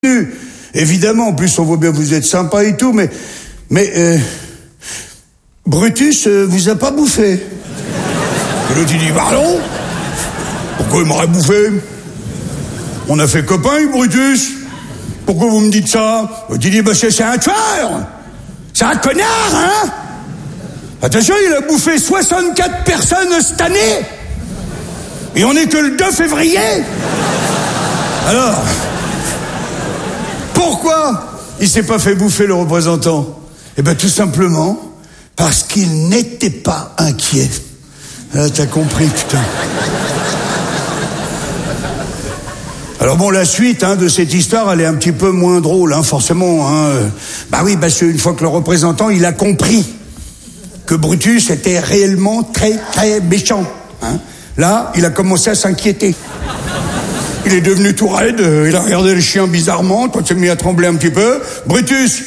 Évidemment, en plus on voit bien que vous êtes sympa et tout, mais Brutus vous a pas bouffé. Et l'autre il dit, pardon ? Pourquoi il m'aurait bouffé ? On a fait copain, Brutus. Pourquoi vous me dites ça ? L'autre il dit, bah c'est un tueur. C'est un connard, hein ? Attention, il a bouffé 64 personnes cette année. Et on n'est que le 2 février. Alors, pourquoi il s'est pas fait bouffer le représentant ? Eh ben tout simplement parce qu'il n'était pas inquiet. Là, t'as compris, putain. Alors bon, la suite de cette histoire, elle est un petit peu moins drôle, forcément. Bah oui, parce qu'une fois que le représentant, il a compris que Brutus était réellement très, très méchant. Là, il a commencé à s'inquiéter. Il est devenu tout raide, il a regardé le chien bizarrement, quand il s'est mis à trembler un petit peu. Brutus.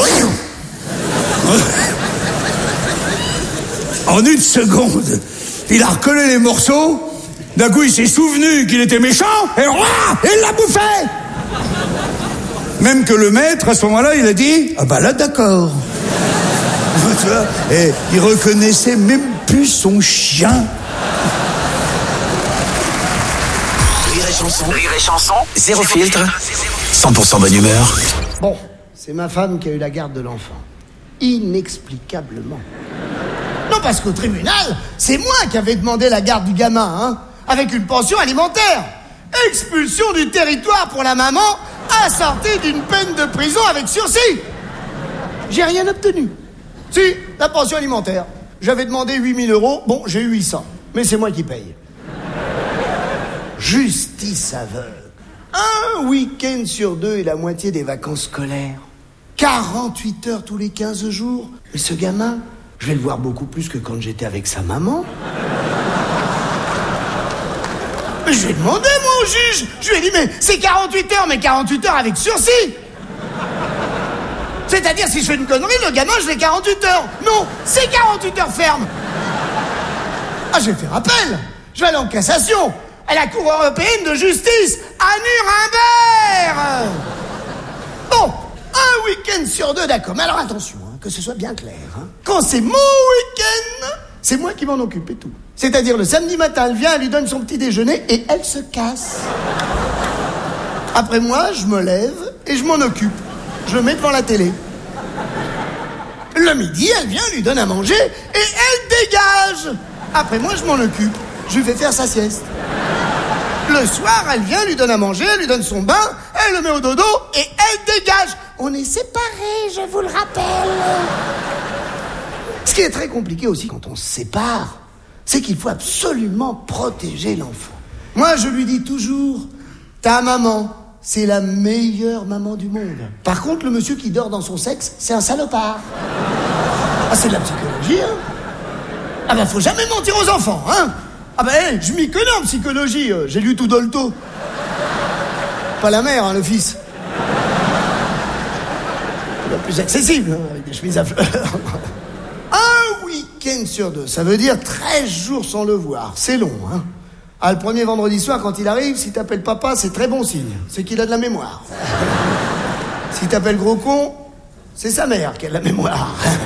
En une seconde, il a recollé les morceaux. D'un coup, il s'est souvenu qu'il était méchant, et il l'a bouffé. Même que le maître, à ce moment-là, il a dit, ah bah là, d'accord. Tu vois, et il reconnaissait même plus son chien. Rire et chanson, zéro filtre, 100% bonne humeur. Bon, c'est ma femme qui a eu la garde de l'enfant. Inexplicablement. Non, parce qu'au tribunal, c'est moi qui avais demandé la garde du gamin, avec une pension alimentaire. Expulsion du territoire pour la maman, assortie d'une peine de prison avec sursis. J'ai rien obtenu. Si, la pension alimentaire. J'avais demandé 8 000 €, bon, j'ai eu 800. Mais c'est moi qui paye. Justice aveugle. Un week-end sur 2 et la moitié des vacances scolaires. 48 heures tous les 15 jours. Mais ce gamin, je vais le voir beaucoup plus que quand j'étais avec sa maman. Mais je lui ai demandé, moi, au juge. Je lui ai dit, mais c'est 48 heures, mais 48 heures avec sursis. C'est-à-dire, si je fais une connerie, le gamin, je l'ai 48 heures. Non, c'est 48 heures ferme. Ah, j'ai fait appel. Je vais aller en cassation. À la Cour européenne de justice, à Nuremberg. Bon, un week-end sur 2, d'accord. Mais alors attention, que ce soit bien clair. Quand c'est mon week-end, c'est moi qui m'en occupe et tout. C'est-à-dire le samedi matin, elle vient, elle lui donne son petit déjeuner et elle se casse. Après moi, je me lève et je m'en occupe. Je le mets devant la télé. Le midi, elle vient, elle lui donne à manger et elle dégage. Après moi, je m'en occupe. Je lui fais faire sa sieste. Le soir, elle vient, lui donne à manger, elle lui donne son bain, elle le met au dodo et elle dégage. On est séparés, je vous le rappelle. Ce qui est très compliqué aussi quand on se sépare, c'est qu'il faut absolument protéger l'enfant. Moi, je lui dis toujours, ta maman, c'est la meilleure maman du monde. Par contre, le monsieur qui dort dans son sexe, c'est un salopard. Ah, c'est de la psychologie, Ah bah, faut jamais mentir aux enfants, Ah bah, je m'y connais en psychologie, j'ai lu tout Dolto. Pas la mère, le fils. Le plus accessible, avec des chemises à fleurs. Un week-end sur 2, ça veut dire 13 jours sans le voir. C'est long, Ah, le premier vendredi soir, quand il arrive, si t'appelles papa, c'est très bon signe. C'est qu'il a de la mémoire. Si t'appelles gros con, c'est sa mère qui a de la mémoire.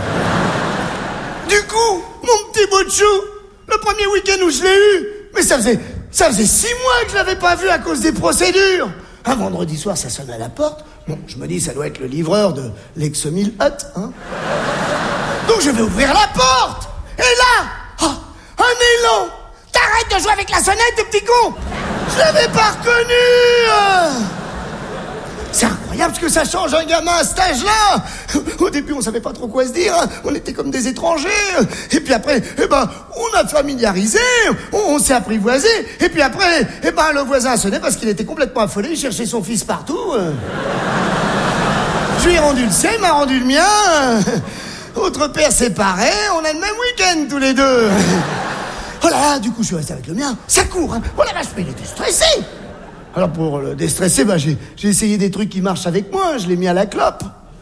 Du coup, mon petit bout de chou, le premier week-end où je l'ai eu, mais ça faisait 6 mois que je l'avais pas vu à cause des procédures. Un vendredi soir, ça sonne à la porte. Bon, je me dis, ça doit être le livreur de l'Ex-Mil Hut, Donc je vais ouvrir la porte. Et là, un élan. T'arrêtes de jouer avec la sonnette, petit con. Je l'avais pas reconnu. C'est incroyable ce que ça change un gamin à cet âge-là. Au début, on savait pas trop quoi se dire. On était comme des étrangers. Et puis après, on a familiarisé. On s'est apprivoisé. Et puis après, le voisin a sonné parce qu'il était complètement affolé. Il cherchait son fils partout. Je lui ai rendu le sien, il m'a rendu le mien. Autre père séparé, on a le même week-end tous les deux. Oh là là, du coup, je suis resté avec le mien. Ça court, Oh la vache, mais il était stressé. Alors pour le déstresser, j'ai essayé des trucs qui marchent avec moi. Je l'ai mis à la clope.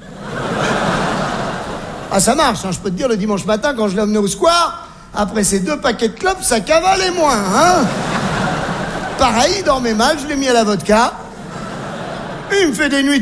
Ah, ça marche, je peux te dire, le dimanche matin, quand je l'ai emmené au square, après ces 2 paquets de clopes, ça cavalait moins, Pareil, il dormait mal, je l'ai mis à la vodka. Il me fait des nuits